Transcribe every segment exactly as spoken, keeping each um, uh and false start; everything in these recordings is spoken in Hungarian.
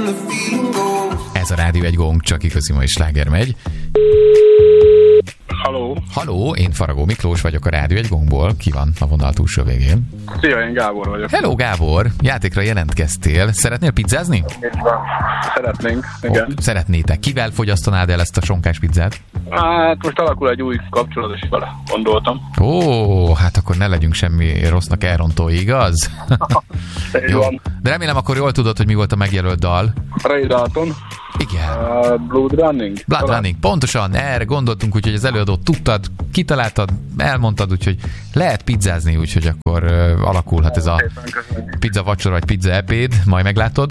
Ez a Rádió egy Gong, csak igazi mai sláger megy. Halló. Halló, én Faragó Miklós vagyok a Rádió egy Gongból. Ki van a vonal túlsó végén? Szia, én Gábor vagyok. Hello Gábor, játékra jelentkeztél. Szeretnél pizzázni? Itt van. Szeretnénk, igen. Oh, szeretnétek. Kivel fogyasztanád el ezt a sonkás pizzát? Hát most alakul egy új kapcsolat, és vele gondoltam. Ó, hát akkor ne legyünk semmi rossznak elrontói, igaz? Jó. De remélem akkor jól tudod, hogy mi volt a megjelölt dal. Ray Dalton. Igen. Uh, Blood Running. Blood Talán. Running, pontosan, erre gondoltunk, úgyhogy az előadót tudtad, kitaláltad, elmondtad, úgyhogy lehet pizzázni, úgyhogy akkor uh, alakulhat ez a pizza vacsora, vagy pizza ebéd, majd meglátod.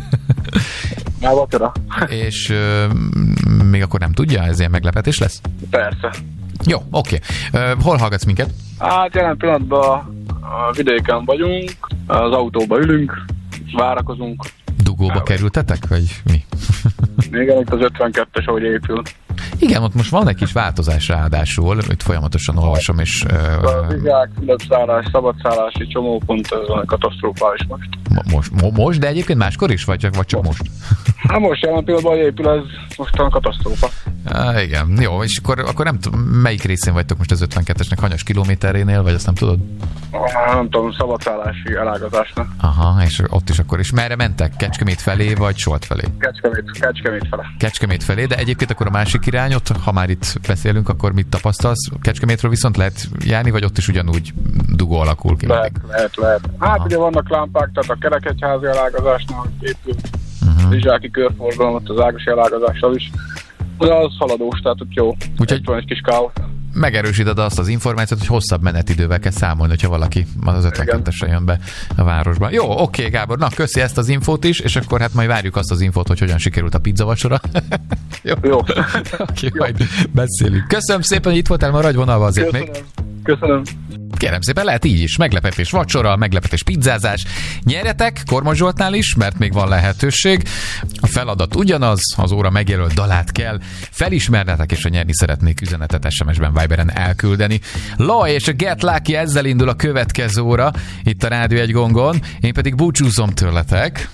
Már vacsora. És uh, még akkor nem tudja, ez ilyen meglepetés lesz? Persze. Jó, oké. Okay. Uh, hol hallgatsz minket? Hát jelen pillanatban a vidéken vagyunk, az autóba ülünk, várakozunk. Dugóba Elvég. Kerültetek, vagy mi? Igen, itt az ötvenkettes, ahogy épül. Igen, ott most van egy kis változás ráadásul, itt folyamatosan olvasom, és... Uh, a vizsgák, fülöpszállás, szabadszállási csomópont, ez van katasztrofális most. Most, mo- most, de egyébként máskor is, vagy csak, vagy csak most? Hát most jelen pillanatban épül, ez mostan katasztrófa. Ah, igen, jó, és akkor, akkor nem tudom, melyik részén vagytok most az ötvenkettesnek, hanyas kilométerénél, vagy azt nem tudod? Nem tudom, szabadszállási elágazásnak. Aha, és ott is akkor is. Merre mentek? Kecskemét felé, vagy Solt felé? Kecskemét, Kecskemét felé. Kecskemét felé, de egyébként akkor a másik irányot, ha már itt beszélünk, akkor mit tapasztalsz? Kecskemétről viszont lehet járni, vagy ott is ugyanúgy dugó alakul ki? Lehet, lehet, lehet. Hát aha. Ugye vannak lámpák, tehát a Kerekegyházi elágazásnál épül, uh-huh. a Izsáki körforgalom, ott az Ágosi elágazással is. De az haladós, tehát ott jó. Úgyhogy van egy kis káosz. Megerősíted azt az információt, hogy hosszabb menetidővel kell számolni, hogyha valaki az ötvenkettesre jön be a városban. Jó, oké, Gábor, na köszi ezt az infót is, és akkor hát majd várjuk azt az infót, hogy hogyan sikerült a pizzavacsora. Jó. Jó. Oké, majd beszélünk. Köszönöm szépen, hogy itt voltál, maradj vonalva azért Köszönöm. még. Köszönöm. Kérem szépen, lehet így is. Meglepetés vacsora, meglepetés pizzázás. Nyerjetek Kormos Zsoltnál is, mert még van lehetőség. A feladat ugyanaz, az óra megjelölt dalát kell felismernetek, és ha nyerni szeretnék üzenetet es em es-ben, Viberen elküldeni. La és a Get Lucky, ezzel indul a következő óra itt a Rádió egy Gongon. Én pedig búcsúzom tőletek.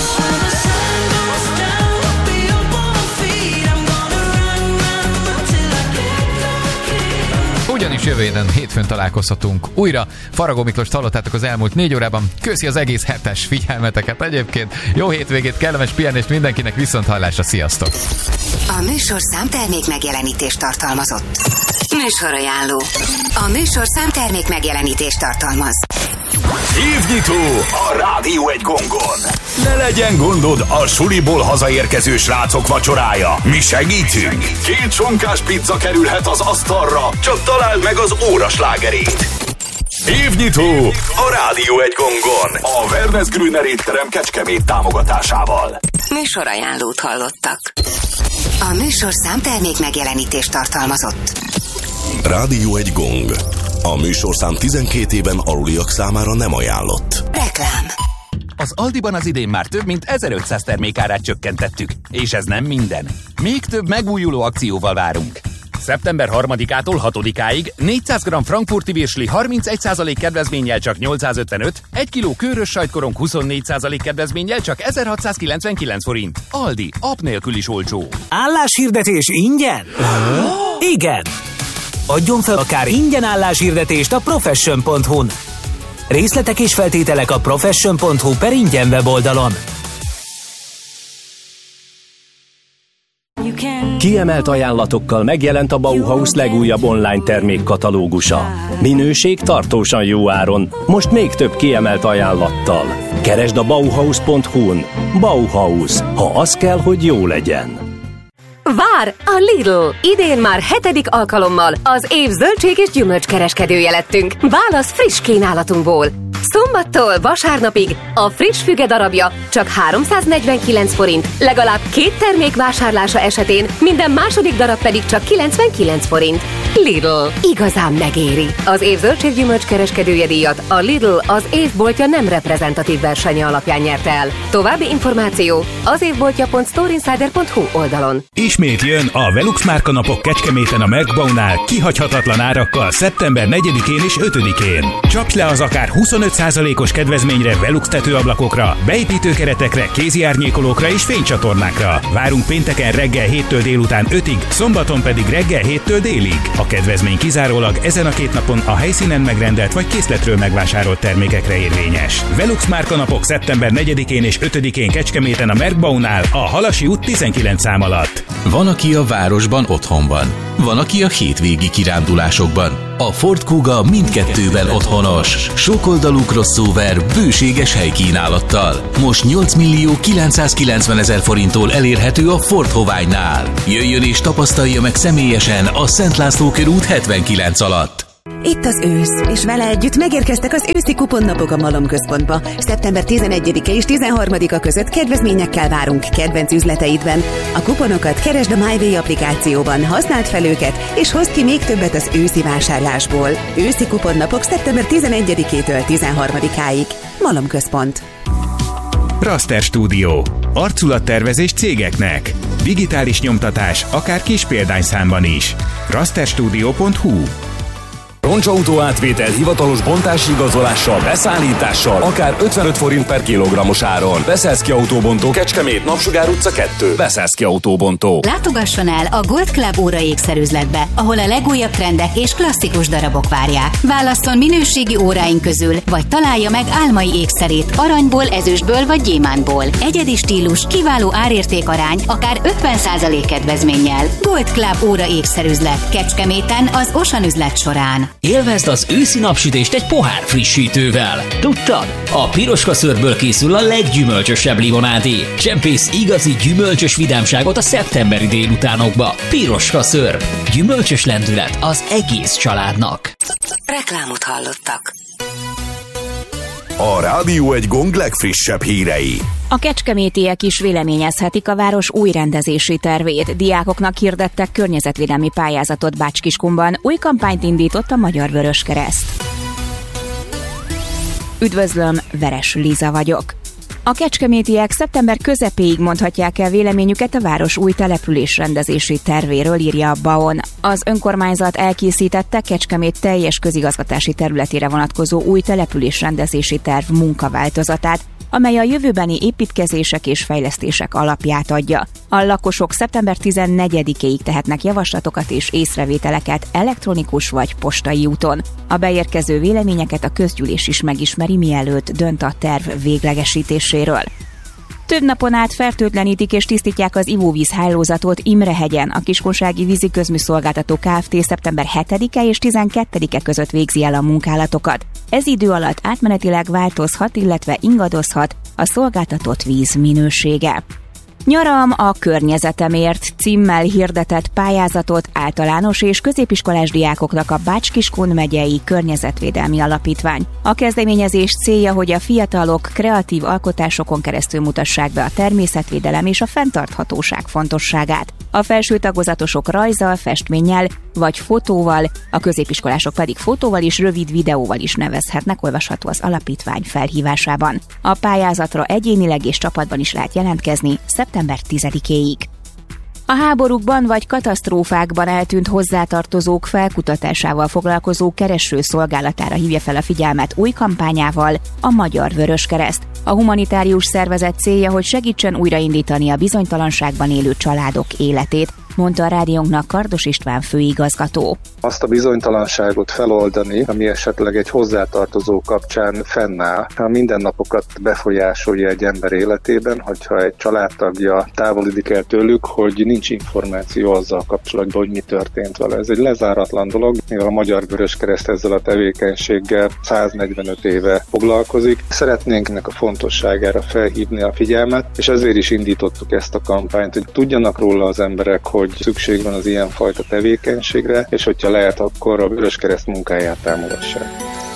Ugyanis jövő héten hétfőn találkozhatunk újra. Faragó Miklóst hallottátok az elmúlt négy órában. Köszi az egész hetes figyelmeteket egyébként. Jó hétvégét, kellemes pihenést mindenkinek, viszonthallásra, sziasztok! A műsor számtermék megjelenítést tartalmazott. Műsorajánló. A műsor számtermék megjelenítést tartalmaz. Évnyitó a Rádió egy Gongon. Ne legyen gondod, a suliból hazaérkező srácok vacsorája. Mi segítünk. Két sonkás pizza kerülhet az asztalra, csak találd meg az óra slágerét. Évnyitó a Rádió egy Gongon. A Wellness Grüner étterem Kecskemét támogatásával. Műsorajánlót hallottak. A műsor számtermék megjelenítést tartalmazott. Rádió egy Gong. A műsorszám tizenkét éven aluliak számára nem ajánlott. Reklám. Az Aldiban az idén már több mint ezerötszáz termékárát csökkentettük. És ez nem minden. Még több megújuló akcióval várunk. szeptember harmadikától hatodikáig négyszáz gramm frankfurti virsli harmincegy százalék kedvezménnyel csak nyolcszázötvenöt, egy kiló kőrös sajtkorong huszonnégy százalék kedvezménnyel csak ezerhatszázkilencvenkilenc forint. Aldi, app nélkül is olcsó. Álláshirdetés ingyen? Igen! Adjon fel akár ingyen álláshirdetést a profession pont hu-n. Részletek és feltételek a profession pont hu per ingyen weboldalon. Kiemelt ajánlatokkal megjelent a Bauhaus legújabb online termékkatalógusa. Minőség tartósan jó áron, most még több kiemelt ajánlattal. Keresd a bauhaus pont hu-n. Bauhaus, ha az kell, hogy jó legyen. Vár a Lidl! Idén már hetedik alkalommal az év zöldség és gyümölcskereskedője lettünk. Válasz friss kínálatunkból. Szombattól vasárnapig a friss füge darabja csak háromszáznegyvenkilenc forint, legalább két termék vásárlása esetén minden második darab pedig csak kilencvenkilenc forint. Lidl. Igazán megéri. Az év zöldséggyümölcs kereskedője díjat a Lidl az évboltja nem reprezentatív versenye alapján nyerte el. További információ az évboltja pont storeinsider pont hu oldalon. Ismét jön a Velux márka napok Kecskeméten a Merkbaunál kihagyhatatlan árakkal szeptember negyedikén és ötödikén. Csapj le az akár huszonöt huszonöt százalékos kedvezményre Velux tetőablakokra, beépítőkeretekre, kézi árnyékolókra és fénycsatornákra. Várunk pénteken reggel héttől délután ötig, szombaton pedig reggel héttől délig. A kedvezmény kizárólag ezen a két napon a helyszínen megrendelt vagy készletről megvásárolt termékekre érvényes. Velux márkanapok szeptember negyedikén és ötödikén Kecskeméten a Merkbaunál, a Halasi út tizenkilenc szám alatt. Van, aki a városban otthon van. Van, aki a hétvégi kirándulásokban. A Ford Kuga mindkettőben otthonos. Sokoldalú crossover bőséges helykínálattal. Most nyolc millió kilencszázkilencven ezer forinttól elérhető a Ford Hoványnál. Jöjjön és tapasztalja meg személyesen a Szent László körút hetvenkilenc alatt. Itt az ősz, és vele együtt megérkeztek az őszi kuponnapok a Malom Központba. szeptember tizenegyedike és tizenharmadika között kedvezményekkel várunk kedvenc üzleteidben. A kuponokat keresd a MyWay applikációban, használd fel őket, és hozd ki még többet az őszi vásárlásból. Őszi kuponnapok szeptember tizenegyedikétől tizenharmadikáig. Malom Központ. Raster Studio. Arculattervezés cégeknek. Digitális nyomtatás, akár kis példányszámban is. rasterstudio pont hu. Roncsautó átvétel hivatalos bontási igazolással, beszállítással, akár ötvenöt forint per kilogrammos áron. Beszélszki Autóbontó, Kecskemét, Napsugár utca kettő. Beszélszki Autóbontó. Látogasson el a Gold Club óra ékszerüzletbe, ahol a legújabb trendek és klasszikus darabok várják. Válasszon minőségi óráink közül, vagy találja meg álmai ékszerét aranyból, ezüstből vagy gyémántból. Egyedi stílus, kiváló árértékarány, akár ötven százalék kedvezménnyel. Gold Club óra ékszerüzlet Kecskeméten az Osan üzlet során. Élvezd az őszi napsütést egy pohár frissítővel. Tudtad? A piroska szörből készül a leggyümölcsösebb limonádé. Csempész igazi gyümölcsös vidámságot a szeptemberi délutánokba. Piroska szörb. Gyümölcsös lendület az egész családnak. Reklámot hallottak. A Rádió egy Gong legfrissebb hírei. A kecskemétiek is véleményezhetik a város új rendezési tervét. Diákoknak hirdettek környezetvédelmi pályázatot Bács-Kiskunban, új kampányt indított a Magyar Vöröskereszt. Üdvözlöm, Veres Liza vagyok. A kecskemétiek szeptember közepéig mondhatják el véleményüket a város új településrendezési tervéről, írja a Baon. Az önkormányzat elkészítette Kecskemét teljes közigazgatási területére vonatkozó új településrendezési terv munkaváltozatát, amely a jövőbeni építkezések és fejlesztések alapját adja. A lakosok szeptember tizennegyedikéig tehetnek javaslatokat és észrevételeket elektronikus vagy postai úton. A beérkező véleményeket a közgyűlés is megismeri, mielőtt dönt a terv véglegesítéséről. Több napon át fertőtlenítik és tisztítják az ivóvíz hálózatot Imrehegyen. A Kiskunsági Vízi Közműszolgáltató Kft. Szeptember hetedike és tizenkettedike között végzi el a munkálatokat. Ez idő alatt átmenetileg változhat, illetve ingadozhat a szolgáltatott víz minősége. Nyaram a környezetemért címmel hirdetett pályázatot általános és középiskolás diákoknak a Bács-Kiskun megyei környezetvédelmi alapítvány. A kezdeményezés célja, hogy a fiatalok kreatív alkotásokon keresztül mutassák be a természetvédelem és a fenntarthatóság fontosságát. A felső tagozatosok rajzzal, festménnyel vagy fotóval, a középiskolások pedig fotóval és rövid videóval is nevezhetnek, olvasható az alapítvány felhívásában. A pályázatra egyénileg és csapatban is lehet jelentkezni szeptember tizedikéig. A háborúkban vagy katasztrófákban eltűnt hozzátartozók felkutatásával foglalkozó kereső szolgálatára hívja fel a figyelmet új kampányával a Magyar Vöröskereszt. A humanitárius szervezet célja, hogy segítsen újraindítani a bizonytalanságban élő családok életét, mondta a rádiónknak Kardos István főigazgató. Azt a bizonytalanságot feloldani, ami esetleg egy hozzátartozó kapcsán fennáll, a mindennapokat befolyásolja egy ember életében, hogyha egy családtagja távolodik el tőlük, hogy nincs információ azzal kapcsolatban, hogy mi történt vele. Ez egy lezáratlan dolog, mivel a Magyar Vöröskereszt ezzel a tevékenységgel száznegyvenöt éve foglalkozik. Szeretnénk ennek a fontosságára felhívni a figyelmet, és ezért is indítottuk ezt a kampányt, hogy tudjanak róla az emberek, hogy szükség van az ilyenfajta tevékenységre, és hogyha lehet, akkor a Vöröskereszt munkáját támogassák.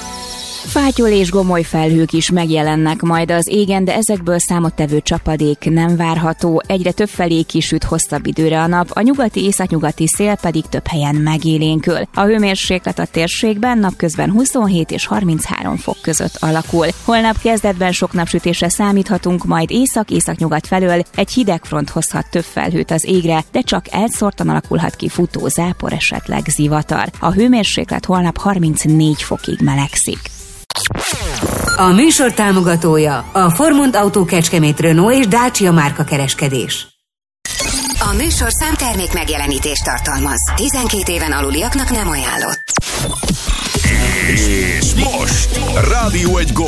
Fátyol és gomoly felhők is megjelennek majd az égen, de ezekből számottevő csapadék nem várható. Egyre több felé kisüt hosszabb időre a nap, a nyugati északnyugati szél pedig több helyen megélénkül. A hőmérséklet a térségben napközben huszonhét és harminchárom fok között alakul. Holnap kezdetben sok napsütésre számíthatunk, majd észak-északnyugat felől egy hideg front hozhat több felhőt az égre, de csak elszórtan alakulhat ki futó zápor, esetleg zivatar. A hőmérséklet holnap harmincnégy fokig melegszik. A műsor támogatója a Formont Autó Kecskemét Renault és Dacia márka kereskedés. A műsor számtermék megjelenítést tartalmaz. tizenkét éven aluliaknak nem ajánlott. És most Rádió egy